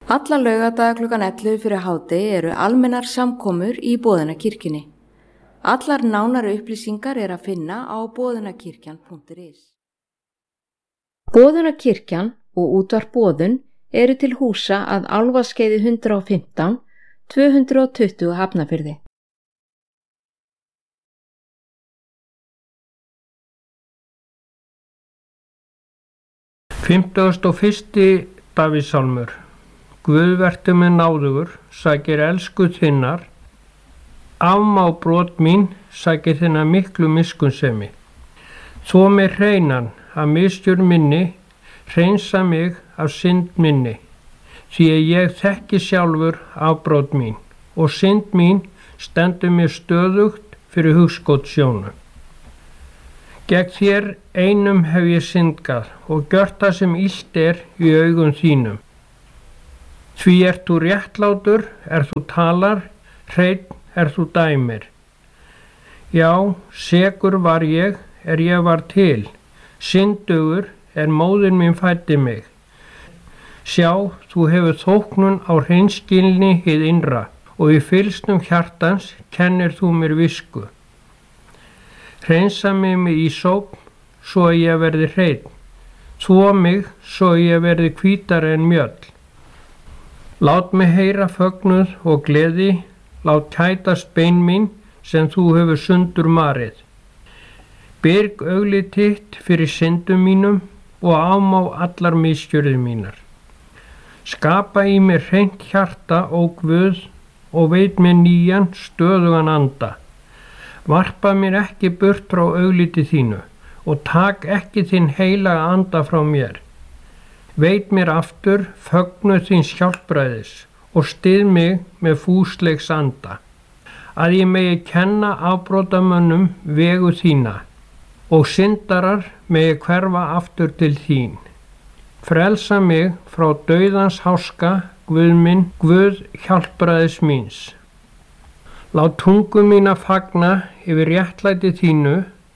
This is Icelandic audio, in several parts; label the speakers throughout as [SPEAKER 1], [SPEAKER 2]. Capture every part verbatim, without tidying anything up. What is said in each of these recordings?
[SPEAKER 1] Alla laugardaga klukkan ellefu fyrir hádegi eru almennar samkomur í Boðunarkirkjunni. Allar nánari upplýsingar er að finna á boðunarkirkjan punktur is. Boðunarkirkjan og útvarp Boðun eru til húsa að Álfaskeiði hundrað og fimmtán, tvö hundruð tuttugu Hafnarfirði.
[SPEAKER 2] fimmtugasti og fyrsti Davíðssálmur. Guð vertu með náðugur, sækir elsku þinnar, afmá brot mín, sækir þinnar miklu miskunnsemi. Þó mig hreinan af misgjörð minni, hreinsa mig af synd minni, því að ég þekki sjálfur afbrot mín og synd mín stendur mér stöðugt fyrir hugskot sjónu. Gegn þér einum hef ég syndgað og gjört það sem illt er í augum þínum. Því ert þú réttlátur, er þú talar, hreinn er þú dæmir. Já, sekur var ég, er ég var til, syndugur er móðir mín fæddi mig. Sjá, þú hefur þóknun á hreinskilni hið innra og í fylgsnum hjartans kennir þú mér visku. Hreinsa mig með ísóp, svo að ég verði hreinn, þvo mig, svo að ég verði hvítari en mjöll. Lát mig heyra fögnuð og gleði, lát kætast bein mín sem þú hefur sundur marið. Byrg auglið þitt fyrir syndum mínum og afmá allar misgjörðir mínar. Skapa í mér hreint hjarta og Guð og veit mér nýjan stöðugan anda. Varpa mér ekki burt frá augliti þínu og tak ekki þinn heilaga anda frá mér. Veit mér aftur fögnuð þíns hjálpræðis og styð mig með fúsleiks anda, að ég megi kenna afbrotamönnum vegu þína og syndarar megi hverfa aftur til þín. Frelsa mig frá dauðans háska, Guð minn, Guð hjálpræðis míns. Lát tungu mína fagna yfir réttlæti þínu,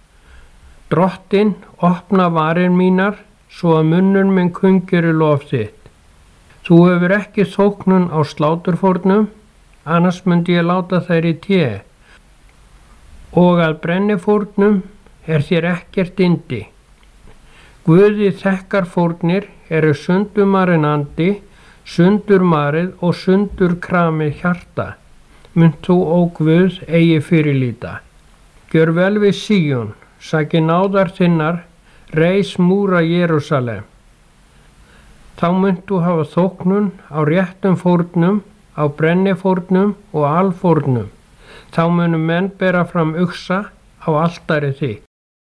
[SPEAKER 2] Drottinn opna varir mínar, svo að munnur minn kungeri lof þitt. Þú hefur ekki þóknun á sláturfórnum, annars myndi ég láta þær í té. Og að brennifórnum er þér ekkert yndi. Guði þekkar fórnir eru sundumarinn andi, sundurmarið og sundurkramið hjarta. Munt þú, ó Guð, eigi fyrirlíta. Gjör vel við Síón, sæki náðar þinnar, reis múra Jerúsalem. Þá munt þú hafa þóknun á réttum fórnum, á brennifórnum og alfórnum. Þá munu menn bera fram uxa á altari þitt.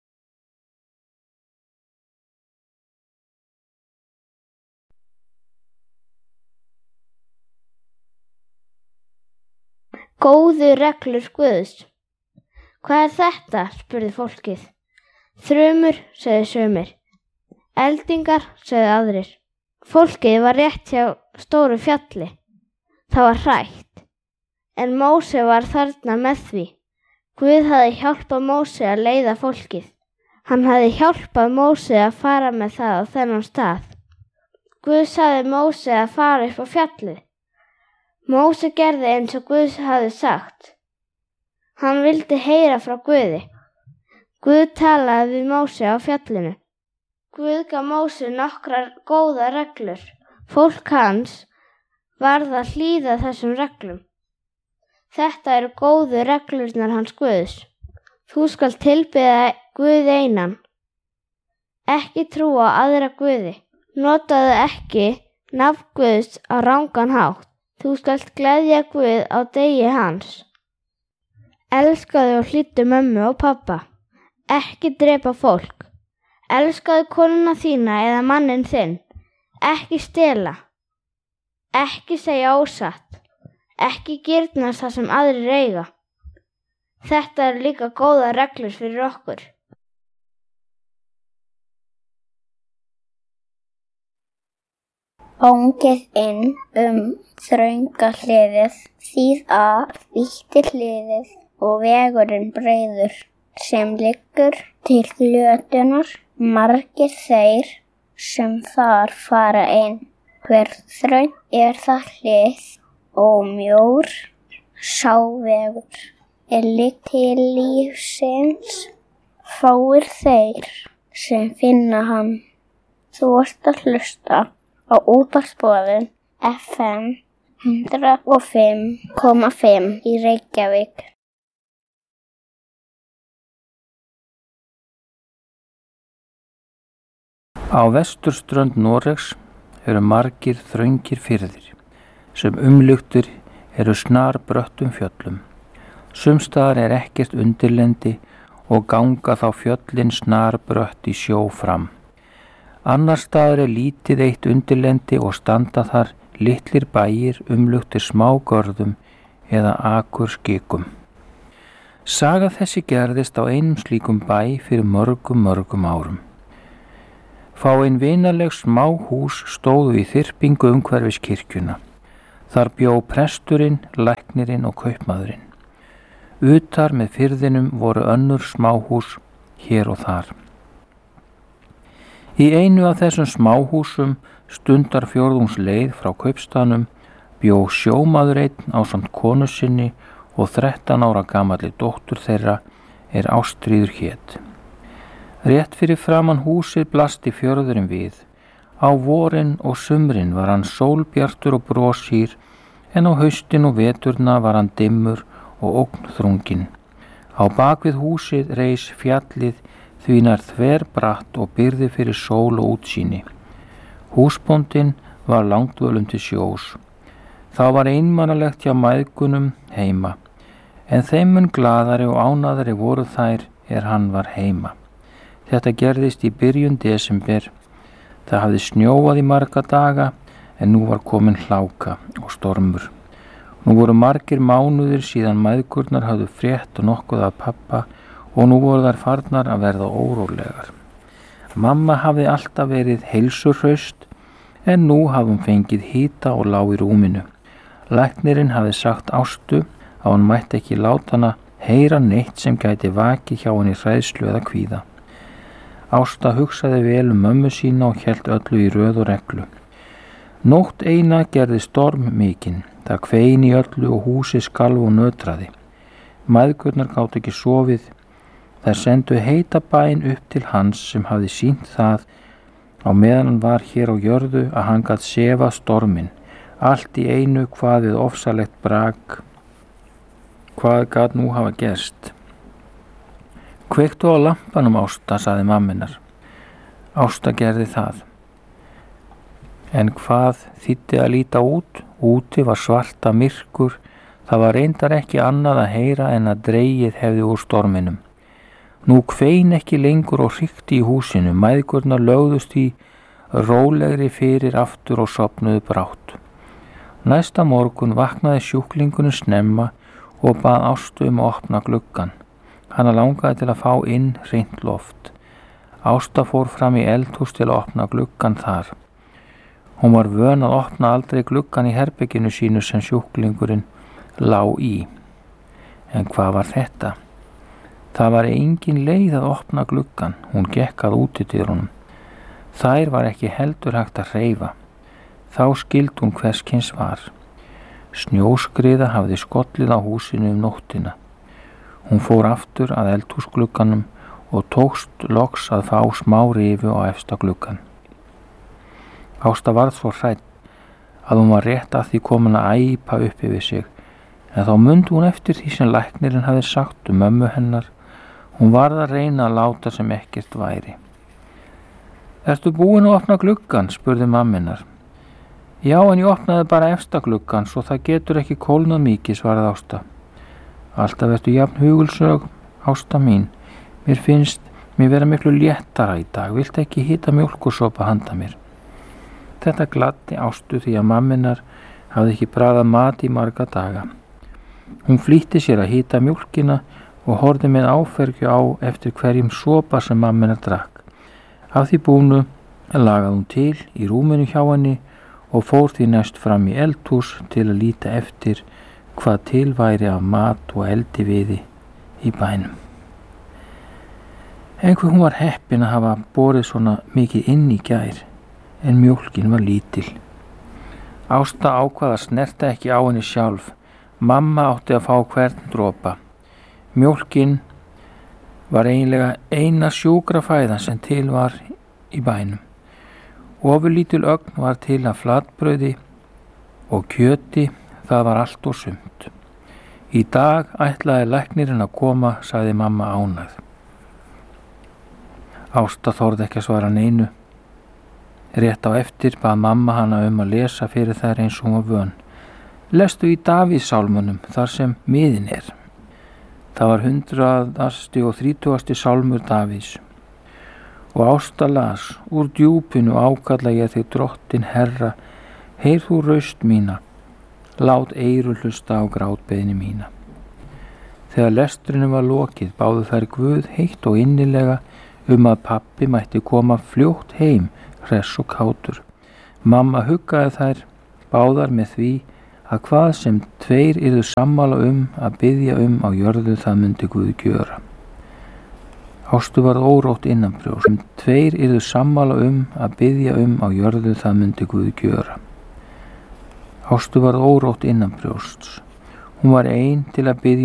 [SPEAKER 3] Góðu reglur Guðs. Hvað er þetta? Spurði fólkið. Þrumur, sögðu sumir. Eldingar, sögðu aðrir. Fólkið var rétt hjá stóru fjalli. Það var hrætt. En Móse var þarna með því. Guð hafði hjálpað Móse að leiða fólkið. Hann hafði hjálpað Móse að fara með það á þennan stað. Guð sagði Móse að fara upp á fjallið. Móse gerði eins og Guð hafði sagt. Hann vildi heyra frá Guði. Guð talaði við Móse á fjallinu. Guð gaf Móse nokkrar góðar reglur. Fólk hans varð að hlýða þessum reglum. Þetta eru góðu reglurnar hans Guðs. Þú skalt tilbiðja Guð einan. Ekki trúa á aðra guði. Notaðu ekki nafn Guðs á rangan hátt. Þú skalt gleðja Guð á degi hans. Elskaðu og hlýddu mömmu og pabba. Ekki drepa fólk. Elskaðu konuna þína eða manninn þinn. Ekki stela. Ekki segja ósatt. Ekki girnast það sem aðrir eiga. Þetta eru líka góðar reglur fyrir okkur.
[SPEAKER 4] Óngið inn um þrönga hliðið, þýð að vítti hliðið og vegurinn breiður sem liggur til glötunar, margir þeir sem þar fara inn. Hver þröng er það hlið og mjór sá vegur er ligg til lífsins, fáir þeir sem finna hann. Þú ert að hlusta á útvarpsboðun F M hundrað og fimm komma fimm í Reykjavík.
[SPEAKER 5] Á vesturströnd Noregs eru margir þröngir firðir sem umluktir eru snarbröttum fjöllum. Sumstaðar er ekkert undirlendi og ganga þá fjöllin snarbrött í sjó fram. Annars staðar er lítið eitt undirlendi og standa þar litlir bæir umluktir smágörðum eða akurskikum. Saga þessi gerðist á einum slíkum bæ fyrir mörgum mörgum árum. Fáein vinaleg smá hús stóðu í þyrpingu umhverfis kirkjuna. Þar bjó presturinn, læknirinn og kaupmaðurinn. Utar með firðinum voru önnur smáhús hér og þar. Í einu af þessum smáhúsum stundar fjórðungsleið frá kaupstaðnum bjó sjómaður einn ásamt konu sinni og þrettán ára gamalli dóttur þeirra er Ástríður hét. Rétt fyrir framan húsið blasti fjörðurinn við. Á vorin og sumrin var hann sólbjartur og brosýr, en á haustin og veturna var hann dimmur og ógnþrunginn. Á bakvið húsið reis fjallið því nær þverbratt og byrði fyrir sól og útsýni. Húsbóndinn var langdvölum til sjós. Þá var einmannalegt hjá mæðgunum heima, en þeim mun glaðari og ánæðari voru þær er hann var heima. Þetta gerðist í byrjun desember. Það hafði snjóað í marga daga, en nú var komin hláka og stormur. Nú voru margir mánuðir síðan mæðgurnar hafðu frétt og nokkuð af pappa og nú voru þær farnar að verða órólegar. Mamma hafði alltaf verið heilsuhraust, en nú hafði hún fengið hita og lá í rúminu. Læknirinn hafði sagt Ástu að hún mætti ekki láta hana heyra neitt sem gæti vakið hjá henni hræðslu eða kvíða. Ásta hugsaði vel um mömmu sína og hélt öllu í röð og reglu. Nótt eina gerði storm mikinn. Það kvein í öllu og húsið skalf og nötraði. Mæðgurnar gátu ekki sofið. Þær sendu heita bæn upp til hans sem hafði sýnt það á meðan hann var hér á jörðu að hann gat sefað storminn. Allt í einu hvað við ofsalegt brak. Hvað gat nú hafa gerst? Kveiktu á lampanum, Ásta, sagði mamminar. Ásta gerði það. En hvað þýddi að líta út? Úti var svarta myrkur. Það var reyndar ekki annað að heyra en að dregið hefði úr storminum. Nú kvein ekki lengur og hrikti í húsinu. Mæðgurnar lögðust í rólegri fyrir aftur og sofnuðu brátt. Næsta morgun vaknaði sjúklingurinn snemma og bað Ástu um að opna gluggann. Hana langaði til að fá inn hreint loft. Ásta fór fram í eldhús til að opna gluggann þar. Hún var vön að opna aldrei gluggann í herberginu sínu sem sjúklingurinn lá í. En hvað var þetta? Það var engin leið að opna gluggann. Hún gekk að útidyrunum. Þær var ekki heldur hægt að hreyfa. Þá skildi hún hvers kyns var. Snjóskriða hafði skollið á húsinu um nóttina. Hún fór aftur að eldhúsglugganum og tókst loks að fá smá rifu á efsta gluggan. Ásta varð svo hrædd að hún var rétt að því komin að æpa upp yfir sig, en þá mundi hún eftir því sem læknirinn hafði sagt um mömmu hennar. Hún varð að reyna að láta sem ekkert væri. Ertu búin að opna gluggan? Spurði mamminar. Já, en ég opnaði bara efsta gluggan, svo það getur ekki kólnað mikið, svaraði Ásta. Alltaf ertu jafn hugulsög, Ásta mín. Mér finnst mér vera miklu léttara í dag. Viltu ekki hita mjólkursopa handa mér? Þetta gladdi Ástu því að mamminar hafði ekki bragðað mat í marga daga. Hún flýtti sér að hita mjólkina og horfði með áfergju á eftir hverjum sopa sem mamminar drakk. Af því búnu lagaði hún til í rúminu hjá henni og fór því næst fram í eldhús til að líta eftir hvað til væri af mat og eldiviði í bænum. Einhver hún var heppin að hafa borið svona mikið inn í gær, en mjólkin var lítil. Ásta ákvað að snerta ekki á henni sjálf. Mamma átti að fá hvern dropa. Mjólkin var eiginlega eina sjúkrafæðan sem til var í bænum. Ofurlítil ögn var til af flatbrauði og kjöti, það var allt og sumt. Í dag ætlaði læknirinn að koma, sagði mamma ánægð. Ásta þorði ekki að svara neinu. Rétt á eftir bað mamma hana um að lesa fyrir þær eins og hún var vön. Lestu í Davíðssálmunum þar sem miðin er. Það var hundraðasti og þrítugasti sálmur Davíðs. Og Ásta las: Úr djúpinu ákalla ég þig drottin Herra, heyr þú raust mína, lát eyru hlusta á grátbeiðni mína. Þegar lesturinn var lokið báðu þær Guð heitt og innilega um að pabbi mætti koma fljótt heim, hress og kátur. Mamma huggaði þær báðar með því að hvað sem tveir yrðu sammála um að biðja um á jörðu, það myndi Guð gjöra. Ástu varð órótt innanbrjósts. Sem tveir yrðu sammála um að biðja um á jörðu, það myndi Guð gjöra. Ástu varð órótt innanbrjósts. Hún var ein til að biðja